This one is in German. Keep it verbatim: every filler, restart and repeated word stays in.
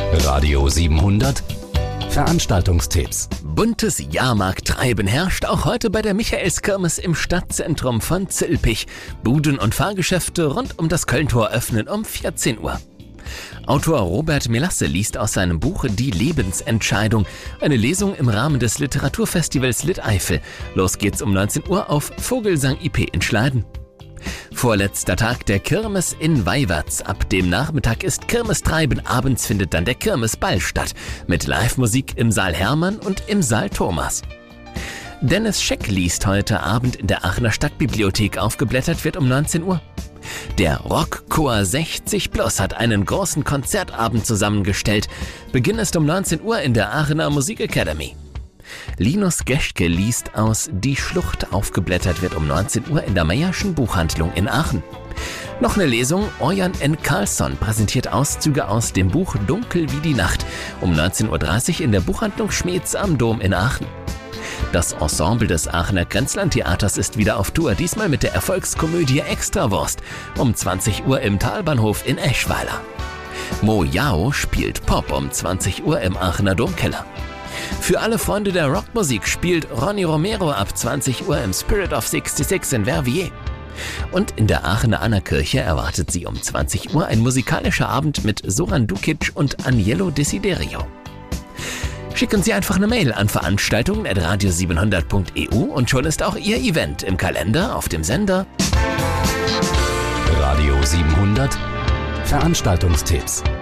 Radio siebenhundert Veranstaltungstipps. Buntes Jahrmarkttreiben herrscht auch heute bei der Michaelskirmes im Stadtzentrum von Zülpich. Buden und Fahrgeschäfte rund um das Kölntor öffnen um vierzehn Uhr. Autor Robert Melasse liest aus seinem Buch Die Lebensentscheidung. Eine Lesung im Rahmen des Literaturfestivals Lit-Eifel. Los geht's um neunzehn Uhr auf Vogelsang I P in Schleiden. Vorletzter Tag der Kirmes in Weiwärts. Ab dem Nachmittag ist Kirmestreiben, abends findet dann der Kirmesball statt. Mit Live-Musik im Saal Hermann und im Saal Thomas. Dennis Scheck liest heute Abend in der Aachener Stadtbibliothek. Aufgeblättert wird um neunzehn Uhr. Der Rockchor sechzig plus hat einen großen Konzertabend zusammengestellt. Beginn ist um neunzehn Uhr in der Aachener Musikacademy. Linus Geschke liest aus Die Schlucht. Aufgeblättert wird um neunzehn Uhr in der Meyerschen Buchhandlung in Aachen. Noch eine Lesung. Eujan N. Carlsson präsentiert Auszüge aus dem Buch Dunkel wie die Nacht. Um neunzehn Uhr dreißig in der Buchhandlung Schmeetz am Dom in Aachen. Das Ensemble des Aachener Grenzlandtheaters ist wieder auf Tour, diesmal mit der Erfolgskomödie Extrawurst. Um zwanzig Uhr im Talbahnhof in Eschweiler. Mo Yao spielt Pop um zwanzig Uhr im Aachener Domkeller. Für alle Freunde der Rockmusik spielt Ronny Romero ab zwanzig Uhr im Spirit of sixty-six in Verviers. Und in der Aachener Anna-Kirche erwartet sie um zwanzig Uhr ein musikalischer Abend mit Soran Dukic und Agnello Desiderio. Schicken Sie einfach eine Mail an veranstaltungen at radio siebenhundert punkt e u und schon ist auch Ihr Event im Kalender auf dem Sender. Radio siebenhundert Veranstaltungstipps.